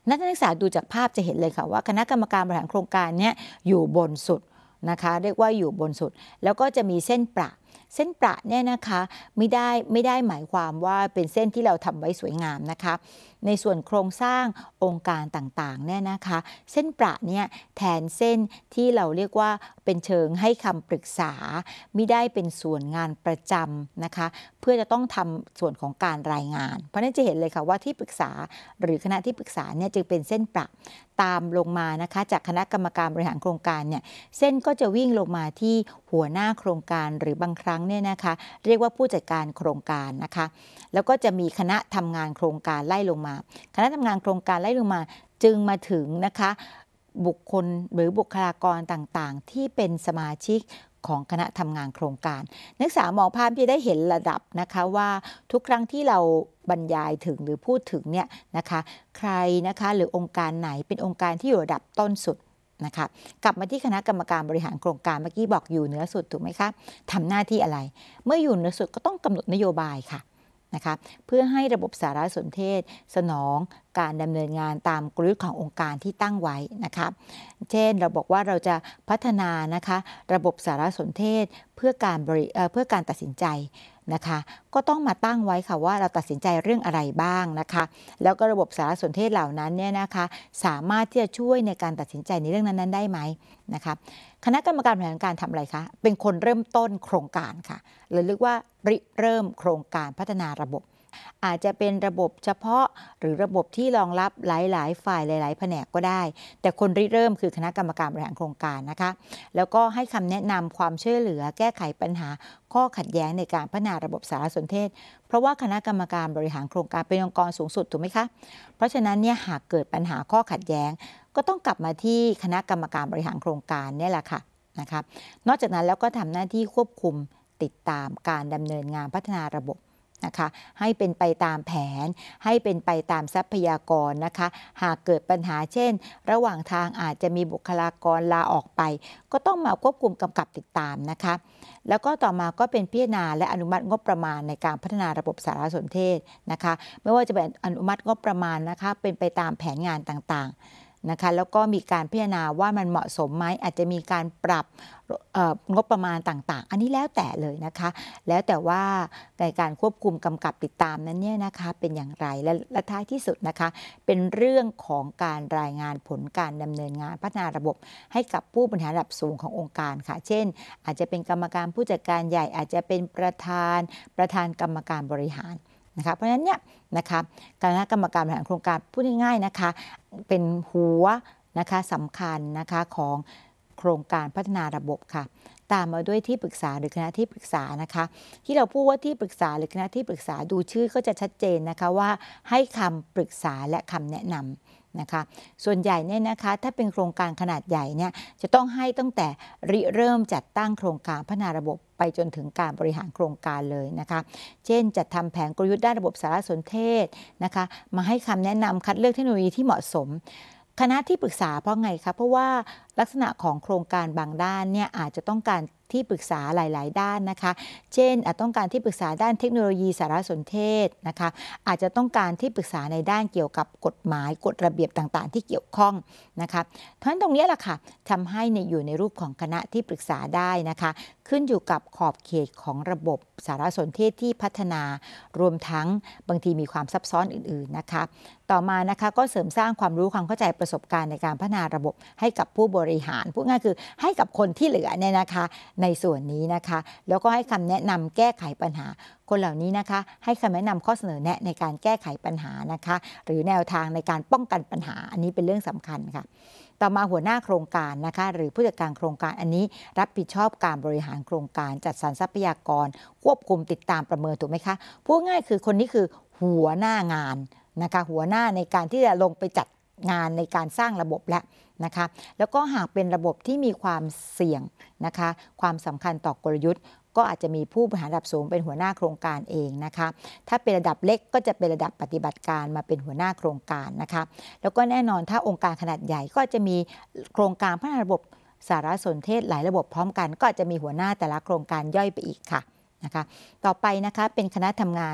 นักศึกษาดูจากภาพจะเห็นเลยค่ะว่าคณะกรรมการบริหารโครงการเนี้ยอยู่บนสุดนะคะเรียกว่าอยู่บนสุดแล้วก็จะมีเส้นประเนี่ยนะคะไม่ได้หมายความว่าเป็นเส้นที่เราทำไว้สวยงามนะคะในส่วนโครงสร้างองค์การต่างๆเนี่ยนะคะเส้นประเนี่ยแทนเส้นที่เราเรียกว่าเป็นเชิงให้คำปรึกษาไม่ได้เป็นส่วนงานประจำนะคะเพื่อจะต้องทำส่วนของการรายงานเพราะนั้นจะเห็นเลยค่ะว่าที่ปรึกษาหรือคณะที่ปรึกษาเนี่ยจึงเป็นเส้นประตามลงมานะคะจากคณะกรรมการบริหารโครงการเนี่ยเส้นก็จะวิ่งลงมาที่หัวหน้าโครงการหรือบางครั้งเนี่ยนะคะเรียกว่าผู้จัดการโครงการนะคะแล้วก็จะมีคณะทำงานโครงการไล่ลงมาคณะทำงานโครงการไล่ลงมาจึงมาถึงนะคะบุคคลหรือบุคลากรต่างๆที่เป็นสมาชิกของคณะทำงานโครงการนักศึกษามองภาพที่ได้เห็นระดับนะคะว่าทุกครั้งที่เราบรรยายถึงหรือพูดถึงเนี่ยนะคะใครนะคะหรือองค์การไหนเป็นองค์การที่อยู่ระดับต้นสุดนะคะกลับมาที่คณะกรรมการบริหารโครงการเมื่อกี้บอกอยู่เหนือสุดถูกไหมคะทำหน้าที่อะไรเมื่ออยู่เหนือสุดก็ต้องกำหนดนโยบายค่ะนะคะเพื่อให้ระบบสารสนเทศสนองการดำเนินงานตามกลยุทธ์ขององค์การที่ตั้งไว้นะคะเช่นเราบอกว่าเราจะพัฒนานะคะระบบสารสนเทศเพื่อการตัดสินใจนะคะก็ต้องมาตั้งไว้ค่ะว่าเราตัดสินใจเรื่องอะไรบ้างนะคะแล้วก็ระบบสารสนเทศเหล่านั้นเนี่ยนะคะสามารถที่จะช่วยในการตัดสินใจในเรื่องนั้นๆได้ไหมนะคะคณะกรรมการบริหารการทำอะไรคะเป็นคนเริ่มต้นโครงการค่ะหรือเรียกว่าเริ่มโครงการพัฒนาระบบอาจจะเป็นระบบเฉพาะหรือระบบที่รองรับหลายๆฝ่ายหลายๆแผนกก็ได้แต่คนเริ่มคือคณะกรรมการบริหารโครงการนะคะแล้วก็ให้คำแนะนำความช่วยเหลือแก้ไขปัญหาข้อขัดแย้งในการพัฒนาระบบสารสนเทศเพราะว่าคณะกรรมการบริหารโครงการเป็นองค์กรสูงสุดถูกไหมคะเพราะฉะนั้นเนี่ยหากเกิดปัญหาข้อขัดแย้งก็ต้องกลับมาที่คณะกรรมการบริหารโครงการนี่แหละค่ะนะคะนอกจากนั้นแล้วก็ทำหน้าที่ควบคุมติดตามการดำเนินงานพัฒนาระบบนะคะให้เป็นไปตามแผนให้เป็นไปตามทรัพยากรนะคะหากเกิดปัญหาเช่นระหว่างทางอาจจะมีบุคลากรลาออกไปก็ต้องมาควบคุมกำกับติดตามนะคะแล้วก็ต่อมาก็เป็นพิจารณาและอนุมัติงบประมาณในการพัฒนาระบบสารสนเทศนะคะไม่ว่าจะเป็นอนุมัติงบประมาณนะคะเป็นไปตามแผนงานต่างๆนะคะแล้วก็มีการพิจารณาว่ามันเหมาะสมไหมอาจจะมีการปรับงบประมาณต่างๆอันนี้แล้วแต่เลยนะคะแล้วแต่ว่าในการควบคุมกำกับติดตามนั้นเนี่ยนะคะเป็นอย่างไรและท้ายที่สุดนะคะเป็นเรื่องของการรายงานผลการดำเนินงานพัฒนาระบบให้กับผู้บริหารระดับสูงขององค์การค่ะเช่นอาจจะเป็นกรรมการผู้จัดการใหญ่อาจจะเป็นประธานกรรมการบริหารนะคะเพราะฉะนั้นเนี่ยนะคะคณะกรรมการบริหารโครงการพูดง่ายๆนะคะเป็นหัวนะคะสำคัญนะคะของโครงการพัฒนาระบบค่ะตามมาด้วยที่ปรึกษาหรือคณะที่ปรึกษานะคะที่เราพูดว่าที่ปรึกษาหรือคณะที่ปรึกษาดูชื่อก็จะชัดเจนนะคะว่าให้คำปรึกษาและคำแนะนำนะคะส่วนใหญ่เนี่ยนะคะถ้าเป็นโครงการขนาดใหญ่เนี่ยจะต้องให้ตั้งแต่เริ่มจัดตั้งโครงการพัฒนาระบบไปจนถึงการบริหารโครงการเลยนะคะเช่นจัดทำแผนกลยุทธ์ด้านระบบสารสนเทศนะคะมาให้คำแนะนำคัดเลือกเทคโนโลยีที่เหมาะสมคณะที่ปรึกษาเพราะไงคะเพราะว่าลักษณะของโครงการบางด้านเนี่ยอาจจะต้องการที่ปรึกษาหลายๆด้านนะคะเช่นอาจต้องการที่ปรึกษาด้านเทคโนโลยีสารสนเทศนะคะอาจจะต้องการที่ปรึกษาในด้านเกี่ยวกับกฎหมายกฎระเบียบต่างๆที่เกี่ยวข้องนะคะเพราะฉะนั้นตรงนี้แหละค่ะทำให้อยู่ในรูปของคณะที่ปรึกษาได้นะคะขึ้นอยู่กับขอบเขตของระบบสารสนเทศที่พัฒนารวมทั้งบางทีมีความซับซ้อนอื่นๆนะคะต่อมานะคะก็เสริมสร้างความรู้ความเข้าใจประสบการณ์ในการพัฒนาระบบให้กับผู้บริหารพูดง่ายคือให้กับคนที่เหลือเนี่ยนะคะในส่วนนี้นะคะแล้วก็ให้คำแนะนำแก้ไขปัญหาคนเหล่านี้นะคะให้คำแนะนำข้อเสนอแนะในการแก้ไขปัญหานะคะหรือแนวทางในการป้องกันปัญหาอันนี้เป็นเรื่องสำคัญค่ะต่อมาหัวหน้าโครงการนะคะหรือผู้จัดการโครงการอันนี้รับผิดชอบการบริหารโครงการจัดสรรทรัพยากรควบคุมติดตามประเมินถูกไหมคะพูดง่ายคือคนนี้คือหัวหน้างานนะคะหัวหน้าในการที่จะลงไปจัดงานในการสร้างระบบและนะคะแล้วก็หากเป็นระบบที่มีความเสี่ยงนะคะความสำคัญต่อกลยุทธ์ก็อาจจะมีผู้บริหารระดับสูงเป็นหัวหน้าโครงการเองนะคะถ้าเป็นระดับเล็กก็จะเป็นระดับปฏิบัติการมาเป็นหัวหน้าโครงการนะคะแล้วก็แน่นอนถ้าองค์การขนาดใหญ่ก็จะมีโครงการพัฒนาระบบสารสนเทศหลายระบบพร้อมกันก็อาจจะมีหัวหน้าแต่ละโครงการย่อยไปอีกค่ะนะคะต่อไปนะคะเป็นคณะทำงาน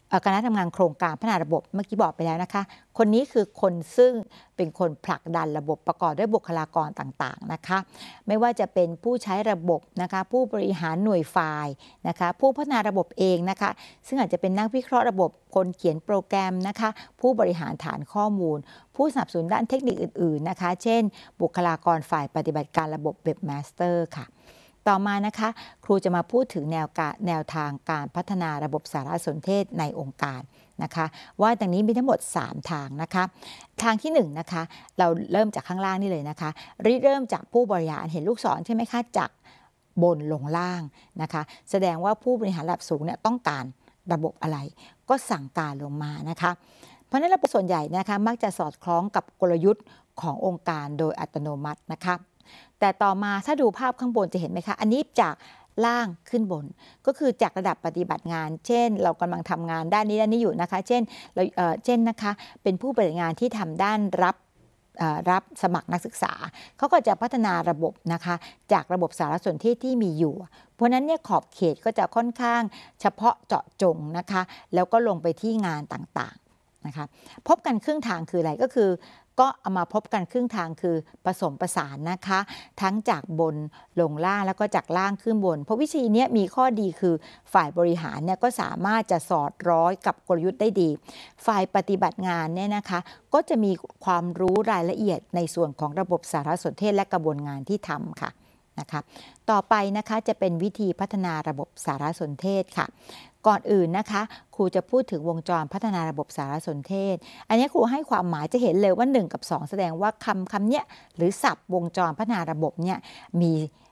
คณะทำงานโครงการพัฒนาระบบเมื่อกี้บอกไปแล้วนะคะคนนี้คือคนซึ่งเป็นคนผลักดันระบบประกอบด้วยบุคลากรต่างๆนะคะไม่ว่าจะเป็นผู้ใช้ระบบนะคะผู้บริหารหน่วยฝ่ายนะคะผู้พัฒนาระบบเองนะคะซึ่งอาจจะเป็นนักวิเคราะห์ระบบคนเขียนโปรแกรมนะคะผู้บริหารฐานข้อมูลผู้สนับสนุนด้านเทคนิคอื่นๆนะคะเช่นบุคลากรฝ่ายปฏิบัติการระบบเว็บมาสเตอร์ค่ะต่อมานะคะครูจะมาพูดถึงแนวทางการพัฒนาระบบสารสนเทศในองค์การนะคะว่าดังนี้มีทั้งหมด3ทางนะคะทางที่1นะคะเราเริ่มจากข้างล่างนี่เลยนะคะเริ่มจากผู้บริหารเห็นลูกศรใช่ไหมคะจากบนลงล่างนะคะแสดงว่าผู้บริหารระดับสูงเนี่ยต้องการระบบอะไรก็สั่งการลงมานะคะเพราะนั้นระบบส่วนใหญ่นะคะมักจะสอดคล้องกับกลยุทธ์ขององค์การโดยอัตโนมัตินะคะแต่ต่อมาถ้าดูภาพข้างบนจะเห็นไหมคะอันนี้จากล่างขึ้นบนก็คือจากระดับปฏิบัติงานเช่นเรากำลังทำงานด้านนี้อยู่นะคะเช่นนะคะเป็นผู้ปฏิบัติงานที่ทำด้านรับสมัครนักศึกษาเขาก็จะพัฒนาระบบนะคะจากระบบสารสนเทศที่มีอยู่เพราะนั้นเนี่ยขอบเขตก็จะค่อนข้างเฉพาะเจาะจงนะคะแล้วก็ลงไปที่งานต่างๆนะคะพบกันครึ่งทางคืออะไรก็คือก็เอามาพบกันครึ่งทางคือผสมผสานนะคะทั้งจากบนลงล่างแล้วก็จากล่างขึ้นบนเพราะวิธีนี้มีข้อดีคือฝ่ายบริหารเนี่ยก็สามารถจะสอดร้อยกับกลยุทธ์ได้ดีฝ่ายปฏิบัติงานเนี่ยนะคะก็จะมีความรู้รายละเอียดในส่วนของระบบสารสนเทศและกระบวนงานที่ทำค่ะนะคะต่อไปนะคะจะเป็นวิธีพัฒนาระบบสารสนเทศค่ะก่อนอื่นนะคะครูจะพูดถึงวงจรพัฒนาระบบสารสนเทศอันนี้ครูให้ความหมายจะเห็นเลยว่า1กับ2แสดงว่าคำเนี้ยหรือศัพท์วงจรพัฒนาระบบเนี่ยมี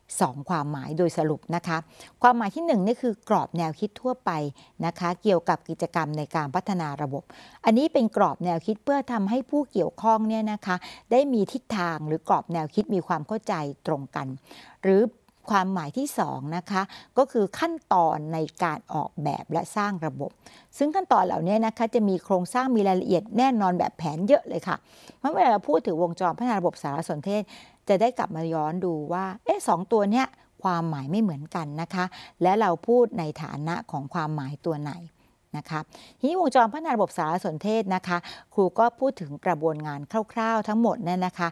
2ความหมายโดยสรุปนะคะความหมายที่1นี่คือกรอบแนวคิดทั่วไปนะคะเกี่ยวกับกิจกรรมในการพัฒนาระบบอันนี้เป็นกรอบแนวคิดเพื่อทำให้ผู้เกี่ยวข้องเนี่ยนะคะได้มีทิศทางหรือกรอบแนวคิดมีความเข้าใจตรงกันหรือความหมายที่2นะคะก็คือขั้นตอนในการออกแบบและสร้างระบบซึ่งขั้นตอนเหล่านี้นะคะจะมีโครงสร้างมีรายละเอียดแน่นอนแบบแผนเยอะเลยค่ะเมื่อเวลาเราพูดถึงวงจรพัฒนาระบบสารสนเทศจะได้กลับมาย้อนดูว่า2ตัวเนี้ยความหมายไม่เหมือนกันนะคะและเราพูดในฐานะของความหมายตัวไหนนะคะทีนี้วงจรพัฒนาระบบสารสนเทศนะคะครูก็พูดถึงกระบวนงานคร่าวๆทั้งหมดเนี่ยนะคะ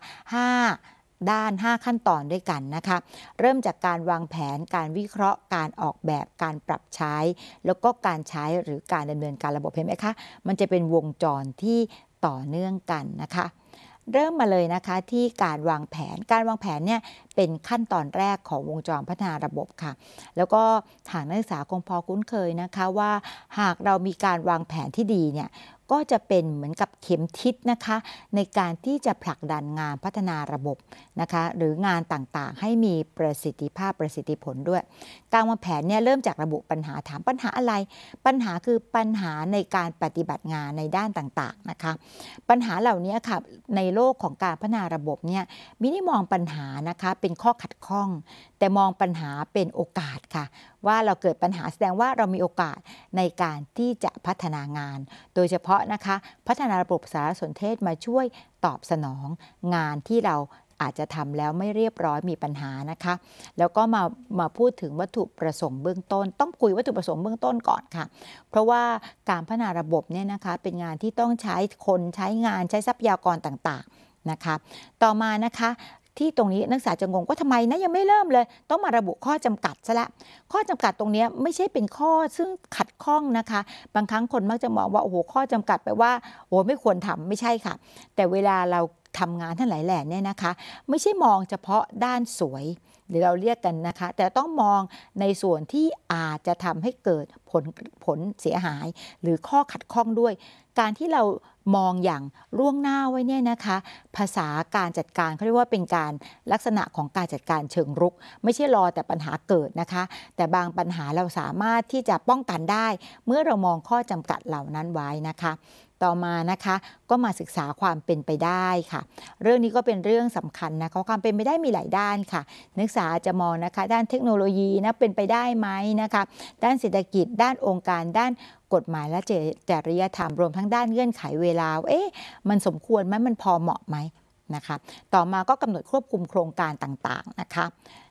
5 ด้าน 5 ขั้นตอนด้วยกันนะคะเริ่มจากการวางแผนการวิเคราะห์การออกแบบการปรับใช้แล้วก็การใช้หรือการดำเนินการระบบเห็นไหมคะมันจะเป็นวงจรที่ต่อเนื่องกันนะคะเริ่มมาเลยนะคะที่การวางแผนเนี่ยเป็นขั้นตอนแรกของวงจรพัฒนาระบบค่ะแล้วก็ทางนักศึกษาคงพอคุ้นเคยนะคะว่าหากเรามีการวางแผนที่ดีเนี่ยก็จะเป็นเหมือนกับเข็มทิศนะคะในการที่จะผลักดันงานพัฒนาระบบนะคะหรืองานต่างๆให้มีประสิทธิภาพประสิทธิผลด้วยการวางแผนเนี่ยเริ่มจากระบุปัญหาถามปัญหาอะไรปัญหาคือปัญหาในการปฏิบัติงานในด้านต่างๆนะคะปัญหาเหล่านี้ค่ะในโลกของการพัฒนาระบบเนี่ยไม่ได้มองปัญหานะคะเป็นข้อขัดข้องแต่มองปัญหาเป็นโอกาสค่ะว่าเราเกิดปัญหาแสดงว่าเรามีโอกาสในการที่จะพัฒนางานโดยเฉพาะนะคะพัฒนาระบบสารสนเทศมาช่วยตอบสนองงานที่เราอาจจะทำแล้วไม่เรียบร้อยมีปัญหานะคะแล้วก็มาพูดถึงวัตถุประสงค์เบื้องต้นต้องคุยวัตถุประสงค์เบื้องต้นก่อนค่ะเพราะว่าการพัฒนาระบบเนี่ยนะคะเป็นงานที่ต้องใช้คนใช้งานใช้ทรัพยากรต่างๆนะคะต่อมานะคะที่ตรงนี้นักศึกษาจะงงว่าทำไมนะยังไม่เริ่มเลยต้องมาระบุข้อจำกัดซะละข้อจำกัดตรงนี้ไม่ใช่เป็นข้อซึ่งขัดข้องนะคะบางครั้งคนมักจะมองว่าโอ้โหข้อจำกัดแปลว่าโอ้ไม่ควรทำไม่ใช่ค่ะแต่เวลาเราทำงานทั้งหลายแหล่เนี่ยนะคะไม่ใช่มองเฉพาะด้านสวยหรือเราเรียกกันนะคะแต่ต้องมองในส่วนที่อาจจะทำให้เกิดผลเสียหายหรือข้อขัดข้องด้วยการที่เรามองอย่างล่วงหน้าไว้เนี่ยนะคะภาษาการจัดการเขาเรียกว่าเป็นการลักษณะของการจัดการเชิงรุกไม่ใช่รอแต่ปัญหาเกิดนะคะแต่บางปัญหาเราสามารถที่จะป้องกันได้เมื่อเรามองข้อจำกัดเหล่านั้นไว้นะคะต่อมานะคะก็มาศึกษาความเป็นไปได้ค่ะเรื่องนี้ก็เป็นเรื่องสำคัญนะคะความเป็นไปได้มีหลายด้านค่ะนักศึกษาจะมองนะคะด้านเทคโนโลยีนะเป็นไปได้ไหมนะคะด้านเศรษฐกิจด้านองค์การด้านกฎหมายและจริยธรรมรวมทั้งด้านเงื่อนไขเวลามันสมควรไหมมันพอเหมาะไหมนะคะต่อมาก็กำหนดควบคุมโครงการต่างๆนะคะ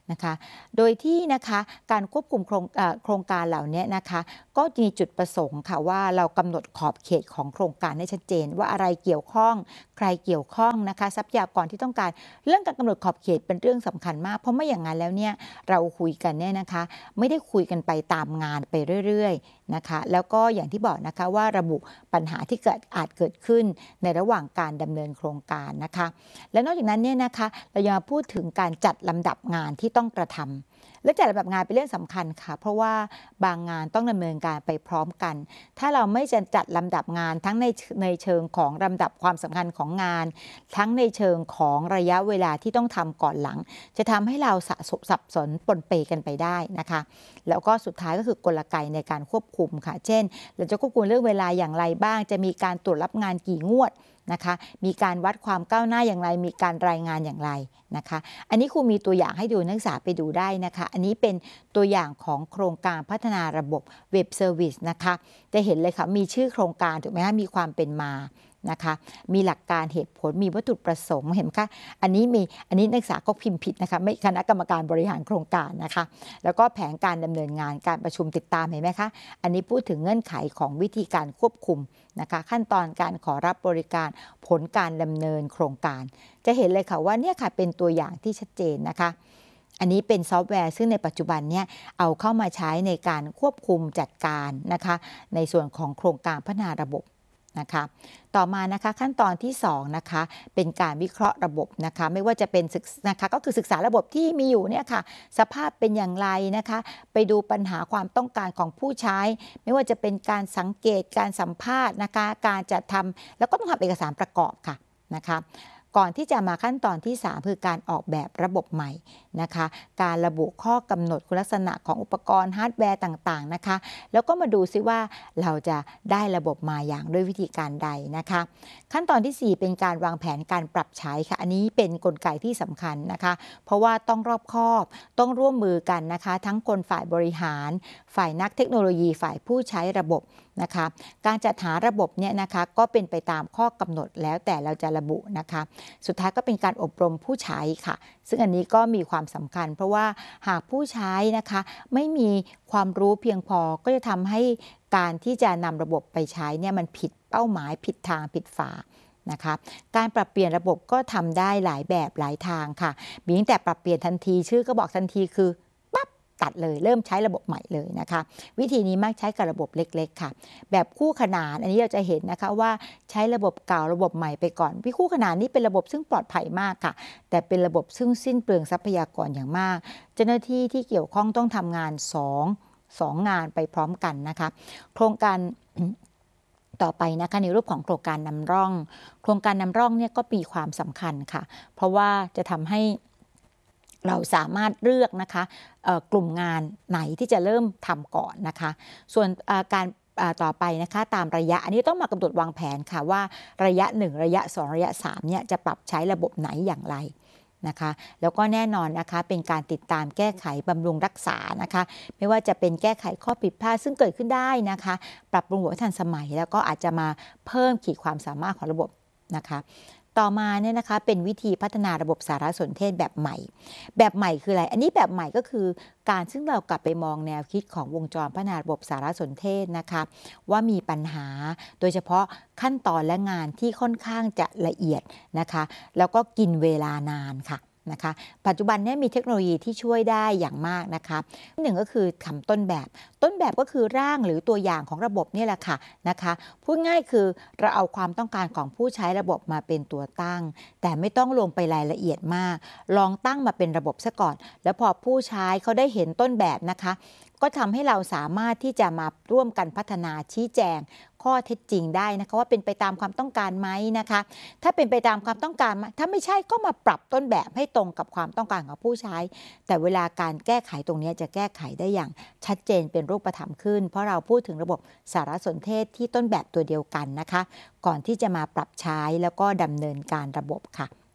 นะคะโดยที่นะคะการควบคุมโครงการเหล่านี้นะคะก็มีจุดประสงค์ค่ะว่าเรากำหนดขอบเขตของโครงการให้ชัดเจนว่าอะไรเกี่ยวข้องใครเกี่ยวข้องนะคะทรัพยากรที่ต้องการเรื่องการกำหนดขอบเขตเป็นเรื่องสำคัญมากเพราะไม่อย่างนั้นแล้วเนี่ยเราคุยกันเนี่ยนะคะไม่ได้คุยกันไปตามงานไปเรื่อยๆนะคะแล้วก็อย่างที่บอกนะคะว่าระบุปัญหาที่อาจเกิดขึ้นในระหว่างการดำเนินโครงการนะคะและนอกจากนั้นเนี่ยนะคะเรายังมาพูดถึงการจัดลำดับงานที่ต้องกระทำและจัดลำดับงานเป็นเรื่องสำคัญค่ะเพราะว่าบางงานต้องดำเนินการไปพร้อมกันถ้าเราไม่จัดลำดับงานทั้งในเชิงของลำดับความสำคัญของงานทั้งในเชิงของระยะเวลาที่ต้องทำก่อนหลังจะทำให้เราสับสนปนเปกันไปได้นะคะแล้วก็สุดท้ายก็คือกลไกในการควบคุมค่ะเช่นเราจะควบคุมเรื่องเวลาอย่างไรบ้างจะมีการตรวจรับงานกี่งวดนะคะมีการวัดความก้าวหน้าอย่างไรมีการรายงานอย่างไรนะคะอันนี้ครูมีตัวอย่างให้ดูนักศึกษาไปดูได้นะคะอันนี้เป็นตัวอย่างของโครงการพัฒนาระบบเว็บเซอร์วิสนะคะจะเห็นเลยค่ะมีชื่อโครงการถูกไหมคะมีความเป็นมานะคะมีหลักการเหตุผลมีวัตถุประสงค์เห็นไหมคะอันนี้นักศึกษาก็พิมพ์ผิดนะคะไม่คณะกรรมการบริหารโครงการนะคะแล้วก็แผนการดำเนินงานการประชุมติดตามเห็นไหมคะอันนี้พูดถึงเงื่อนไขของวิธีการควบคุมนะคะขั้นตอนการขอรับบริการผลการดำเนินโครงการจะเห็นเลยค่ะว่าเนี่ยค่ะเป็นตัวอย่างที่ชัดเจนนะคะอันนี้เป็นซอฟต์แวร์ซึ่งในปัจจุบันเนี่ยเอาเข้ามาใช้ในการควบคุมจัดการนะคะในส่วนของโครงการพัฒนาระบบนะคะต่อมานะคะขั้นตอนที่2นะคะเป็นการวิเคราะห์ระบบนะคะไม่ว่าจะเป็นนะคะก็คือศึกษาระบบที่มีอยู่เนี่ยค่ะสภาพเป็นอย่างไรนะคะไปดูปัญหาความต้องการของผู้ใช้ไม่ว่าจะเป็นการสังเกตการสัมภาษณ์นะคะการจัดทำแล้วก็ต้องทำเอกสารประกอบค่ะนะคะก่อนที่จะมาขั้นตอนที่3คือการออกแบบระบบใหม่นะคะการระบุข้อกำหนดคุณลักษณะของอุปกรณ์ฮาร์ดแวร์ต่างๆนะคะแล้วก็มาดูซิว่าเราจะได้ระบบมาอย่างด้วยวิธีการใดนะคะขั้นตอนที่4เป็นการวางแผนการปรับใช้ค่ะอันนี้เป็นกลไกที่สำคัญนะคะเพราะว่าต้องรอบคอบต้องร่วมมือกันนะคะทั้งคนฝ่ายบริหารฝ่ายนักเทคโนโลยีฝ่ายผู้ใช้ระบบนะคะการจัดหาระบบเนี่ยนะคะก็เป็นไปตามข้อกำหนดแล้วแต่เราจะระบุนะคะสุดท้ายก็เป็นการอบรมผู้ใช้ค่ะซึ่งอันนี้ก็มีความสำคัญเพราะว่าหากผู้ใช้นะคะไม่มีความรู้เพียงพอก็จะทำให้การที่จะนำระบบไปใช้เนี่ยมันผิดเป้าหมายผิดทางผิดฝานะคะการปรับเปลี่ยนระบบก็ทำได้หลายแบบหลายทางค่ะมีตั้งแต่ปรับเปลี่ยนทันทีชื่อก็บอกทันทีคือตัดเลยเริ่มใช้ระบบใหม่เลยนะคะวิธีนี้มักใช้กับระบบเล็กๆค่ะแบบคู่ขนานอันนี้เราจะเห็นนะคะว่าใช้ระบบเก่าระบบใหม่ไปก่อนวิคู่ขนานนี้เป็นระบบซึ่งปลอดภัยมากค่ะแต่เป็นระบบซึ่งสิ้นเปลืองทรัพยากรอย่างมากเจ้าหน้าที่ที่เกี่ยวข้องต้องทำงาน2งานไปพร้อมกันนะคะโครงการต่อไปนะคะในรูปของโครงการนำร่องโครงการนำร่องเนี่ยก็มีความสำคัญค่ะเพราะว่าจะทำให้เราสามารถเลือกนะคะกลุ่มงานไหนที่จะเริ่มทำก่อนนะคะส่วนการต่อไปนะคะตามระยะอันนี้ต้องมากำหนดวางแผนค่ะว่าระยะ1ระยะ2ระยะ3เนี่ยจะปรับใช้ระบบไหนอย่างไรนะคะแล้วก็แน่นอนนะคะเป็นการติดตามแก้ไขบำรุงรักษานะคะไม่ว่าจะเป็นแก้ไขข้อผิดพลาดซึ่งเกิดขึ้นได้นะคะปรับปรุงระบบทันสมัยแล้วก็อาจจะมาเพิ่มขีดความสามารถของระบบนะคะต่อมาเนี่ยนะคะเป็นวิธีพัฒนาระบบสารสนเทศแบบใหม่คืออะไรอันนี้แบบใหม่ก็คือการซึ่งเรากลับไปมองแนวคิดของวงจรพัฒนาระบบสารสนเทศนะคะว่ามีปัญหาโดยเฉพาะขั้นตอนและงานที่ค่อนข้างจะละเอียดนะคะแล้วก็กินเวลานานค่ะนะคะปัจจุบันนี้มีเทคโนโลยีที่ช่วยได้อย่างมากนะคะหนึ่งก็คือทำต้นแบบก็คือร่างหรือตัวอย่างของระบบนี่แหละค่ะนะคะพูดง่ายคือเราเอาความต้องการของผู้ใช้ระบบมาเป็นตัวตั้งแต่ไม่ต้องลงไปรายละเอียดมากลองตั้งมาเป็นระบบซะก่อนแล้วพอผู้ใช้เขาได้เห็นต้นแบบนะคะก็ทำให้เราสามารถที่จะมาร่วมกันพัฒนาชี้แจงข้อเท็จจริงได้นะคะว่าเป็นไปตามความต้องการไหมนะคะถ้าเป็นไปตามความต้องการถ้าไม่ใช่ก็มาปรับต้นแบบให้ตรงกับความต้องการของผู้ใช้แต่เวลาการแก้ไขตรงนี้จะแก้ไขได้อย่างชัดเจนเป็นรูปธรรมขึ้นเพราะเราพูดถึงระบบสารสนเทศที่ต้นแบบตัวเดียวกันนะคะก่อนที่จะมาปรับใช้แล้วก็ดำเนินการระบบค่ะ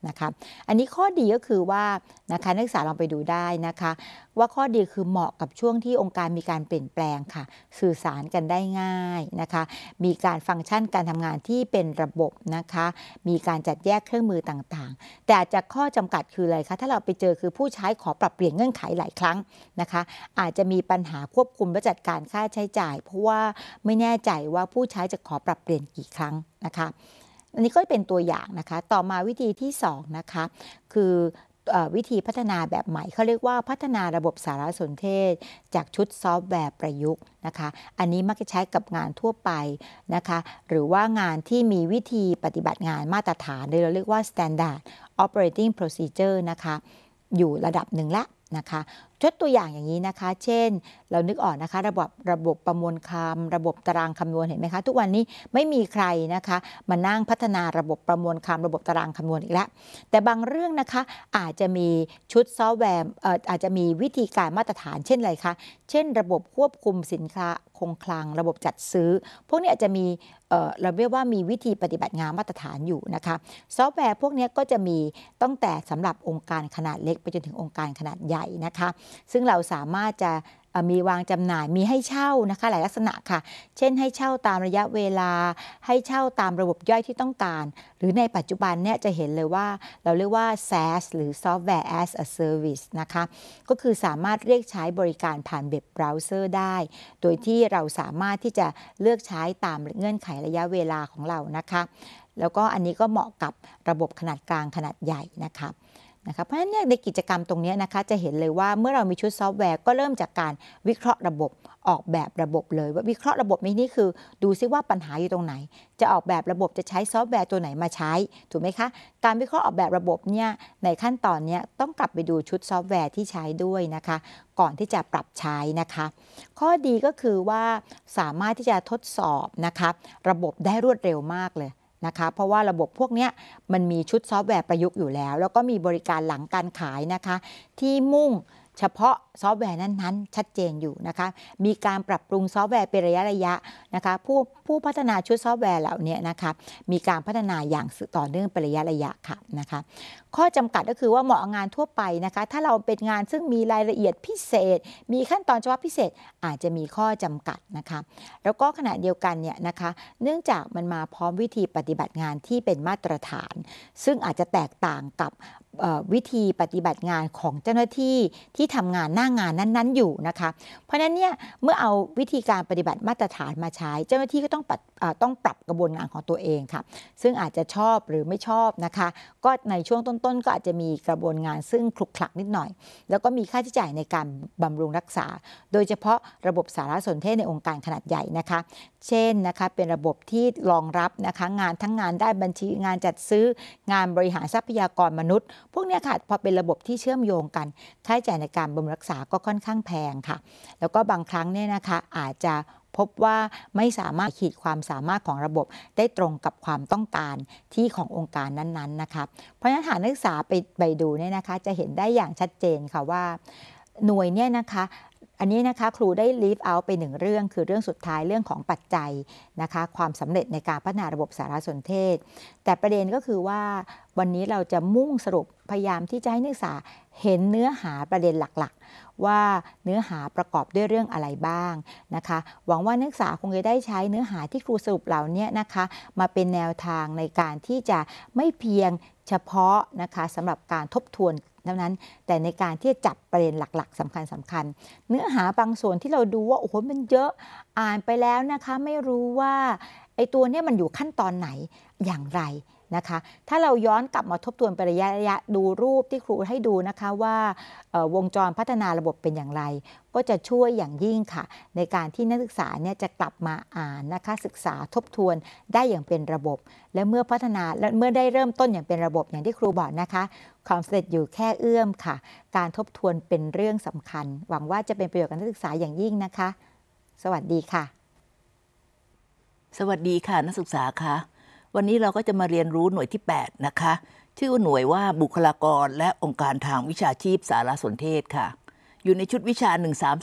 นะคะอันนี้ข้อดีก็คือว่านะคะนักศึกษาลองไปดูได้นะคะว่าข้อดีคือเหมาะกับช่วงที่องค์การมีการเปลี่ยนแปลงค่ะสื่อสารกันได้ง่ายนะคะมีการฟังก์ชันการทำงานที่เป็นระบบนะคะมีการจัดแยกเครื่องมือต่างๆแต่อาจจะข้อจำกัดคืออะไรคะถ้าเราไปเจอคือผู้ใช้ขอปรับเปลี่ยนเงื่อนไขหลายครั้งนะคะอาจจะมีปัญหาควบคุมและจัดการค่าใช้จ่ายเพราะว่าไม่แน่ใจว่าผู้ใช้จะขอปรับเปลี่ยนกี่ครั้งนะคะอันนี้ก็เป็นตัวอย่างนะคะต่อมาวิธีที่2นะคะคือวิธีพัฒนาแบบใหม่เขาเรียกว่าพัฒนาระบบสารสนเทศจากชุดซอฟต์แวร์ประยุกต์นะคะอันนี้มักจะใช้กับงานทั่วไปนะคะหรือว่างานที่มีวิธีปฏิบัติงานมาตรฐานเราเรียกว่า standard operating procedure นะคะอยู่ระดับหนึ่งละนะคะยกตัวอย่างอย่างนี้นะคะเช่นเรานึกออกนะคะระบบประมวลคำระบบตารางคำนวณเห็นไหมคะทุกวันนี้ไม่มีใครนะคะมานั่งพัฒนาระบบประมวลคำระบบตารางคำนวณอีกแล้วแต่บางเรื่องนะคะอาจจะมีชุดซอฟต์แวร์อาจจะมีวิธีการมาตรฐานเช่นอะไรคะเช่นระบบควบคุมสินค้าคงคลังระบบจัดซื้อพวกนี้อาจจะมีเราเรียกว่ามีวิธีปฏิบัติงานมาตรฐานอยู่นะคะซอฟต์แวร์พวกนี้ก็จะมีตั้งแต่สำหรับองค์การขนาดเล็กไปจนถึงองค์การขนาดใหญ่นะคะซึ่งเราสามารถจะมีวางจำหน่ายมีให้เช่านะคะหลายลักษณะค่ะเช่นให้เช่าตามระยะเวลาให้เช่าตามระบบย่อยที่ต้องการหรือในปัจจุบันเนี่ยจะเห็นเลยว่าเราเรียกว่า SaaS หรือ Software as a Service นะคะก็คือสามารถเรียกใช้บริการผ่านเว็บเบราว์เซอร์ได้โดยที่เราสามารถที่จะเลือกใช้ตามเงื่อนไขระยะเวลาของเรานะคะแล้วก็อันนี้ก็เหมาะกับระบบขนาดกลางขนาดใหญ่นะคะเพราะฉะนั้นในกิจกรรมตรงนี้นะคะจะเห็นเลยว่าเมื่อเรามีชุดซอฟต์แวร์ก็เริ่มจากการวิเคราะห์ระบบออกแบบระบบเลยว่าวิเคราะห์ระบบนี่คือดูซิว่าปัญหาอยู่ตรงไหนจะออกแบบระบบจะใช้ซอฟต์แวร์ตัวไหนมาใช้ถูกไหมคะการวิเคราะห์ออกแบบระบบเนี่ยในขั้นตอนนี้ต้องกลับไปดูชุดซอฟต์แวร์ที่ใช้ด้วยนะคะก่อนที่จะปรับใช้นะคะข้อดีก็คือว่าสามารถที่จะทดสอบนะคะระบบได้รวดเร็วมากเลยนะคะเพราะว่าระบบพวกนี้มันมีชุดซอฟต์แวร์ประยุกต์อยู่แล้วแล้วก็มีบริการหลังการขายนะคะที่มุ่งเฉพาะซอฟต์แวร์นั้นๆชัดเจนอยู่นะคะมีการปรับปรุงซอฟต์แวร์เป็นระยะนะคะผู้พัฒนาชุดซอฟต์แวร์เหล่านี้นะคะมีการพัฒนาอย่างต่อเนื่องเป็นระยะค่ะนะคะข้อจำกัดก็คือว่าเหมาะงานทั่วไปนะคะถ้าเราเป็นงานซึ่งมีรายละเอียดพิเศษมีขั้นตอนเฉพาะพิเศษอาจจะมีข้อจำกัดนะคะแล้วก็ขณะเดียวกันเนี่ยนะคะเนื่องจากมันมาพร้อมวิธีปฏิบัติงานที่เป็นมาตรฐานซึ่งอาจจะแตกต่างกับวิธีปฏิบัติงานของเจ้าหน้าที่ที่ทำงานหน้างานนั้นๆอยู่นะคะเพราะฉะนั้นเนี่ยเมื่อเอาวิธีการปฏิบัติมาตรฐานมาใช้เจ้าหน้าที่ก็ต้องปรับกระบวนการของตัวเองค่ะซึ่งอาจจะชอบหรือไม่ชอบนะคะก็ในช่วงต้นๆก็อาจจะมีกระบวนการซึ่งคลุกคลักนิดหน่อยแล้วก็มีค่าใช้จ่ายในการบำรุงรักษาโดยเฉพาะระบบสารสนเทศในองค์การขนาดใหญ่นะคะเช่นนะคะเป็นระบบที่รองรับนะคะงานทั้งงานได้บัญชีงานจัดซื้องานบริหารทรัพยากรมนุษย์พวกนี้ค่ะพอเป็นระบบที่เชื่อมโยงกันค่าใช้จ่ายในการบำรุงรักษาก็ค่อนข้างแพงค่ะแล้วก็บางครั้งเนี่ยนะคะอาจจะพบว่าไม่สามารถขีดความสามารถของระบบได้ตรงกับความต้องการที่ขององค์การนั้นๆนะคะเพราะฉะนั้นหากนักศึกษาไปดูเนี่ยนะคะจะเห็นได้อย่างชัดเจนค่ะว่าหน่วยเนี่ยนะคะอันนี้นะคะครูได้ leave out ไป1เรื่องคือเรื่องสุดท้ายเรื่องของปัจจัยนะคะความสำเร็จในการพัฒนาระบบสารสนเทศแต่ประเด็นก็คือว่าวันนี้เราจะมุ่งสรุปพยายามที่จะให้นักศึกษาเห็นเนื้อหาประเด็นหลักๆว่าเนื้อหาประกอบด้วยเรื่องอะไรบ้างนะคะหวังว่านักศึกษาคงจะได้ใช้เนื้อหาที่ครูสรุปเหล่านี้นะคะมาเป็นแนวทางในการที่จะไม่เพียงเฉพาะนะคะสำหรับการทบทวนเท่านั้นแต่ในการที่จะจับประเด็นหลักๆสำคัญเนื้อหาบางส่วนที่เราดูว่าโอ้โหมันเยอะอ่านไปแล้วนะคะไม่รู้ว่าไอ้ตัวนี้มันอยู่ขั้นตอนไหนอย่างไรนะคะถ้าเราย้อนกลับมาทบทวนไประยะดูรูปที่ครูให้ดูนะคะว่าวงจรพัฒนาระบบเป็นอย่างไรก็จะช่วยอย่างยิ่งค่ะในการที่นักศึกษาเนี่ยจะกลับมาอ่านนะคะศึกษาทบทวนได้อย่างเป็นระบบและเมื่อพัฒนาและเมื่อได้เริ่มต้นอย่างเป็นระบบอย่างที่ครูบอกนะคะความสำเร็จอยู่แค่เอื้อมค่ะการทบทวนเป็นเรื่องสำคัญหวังว่าจะเป็นประโยชน์กับนักศึกษาอย่างยิ่งนะคะสวัสดีค่ะสวัสดีค่ะนักศึกษาค่ะวันนี้เราก็จะมาเรียนรู้หน่วยที่8นะคะชื่อหน่วยว่าบุคลากรและองค์การทางวิชาชีพสารสนเทศค่ะอยู่ในชุดวิชา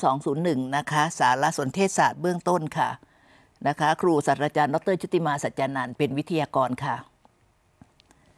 13201นะคะสารสนเทศศาสตร์เบื้องต้นค่ะนะคะครูศาสตราจารย์ดร.ชุติมาสัจจานันท์เป็นวิทยากรค่ะ